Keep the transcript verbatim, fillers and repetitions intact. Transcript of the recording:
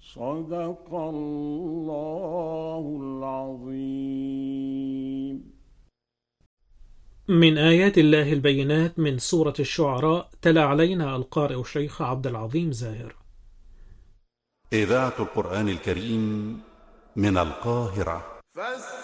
صدق الله العظيم. من آيات الله البينات من سورة الشعراء، تلا علينا القارئ الشيخ عبد العظيم زاهر. إذاعة القرآن الكريم من القاهرة.